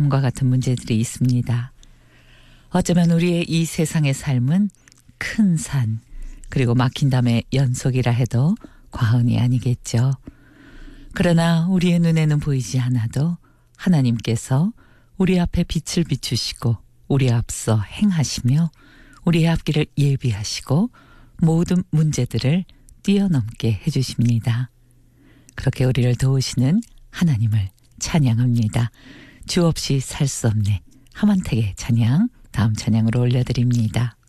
다음과 같은 문제들이 있습니다. 어쩌면 우리의 이 세상의 삶은 큰 산, 그리고 막힌 담의 연속이라 해도 과언이 아니겠죠. 그러나 우리의 눈에는 보이지 않아도 하나님께서 우리 앞에 빛을 비추시고 우리 앞서 행하시며 우리의 앞길을 예비하시고 모든 문제들을 뛰어넘게 해주십니다. 그렇게 우리를 도우시는 하나님을 찬양합니다. 주 없이 살 수 없네. 함한택의 찬양, 다음 찬양으로 올려드립니다.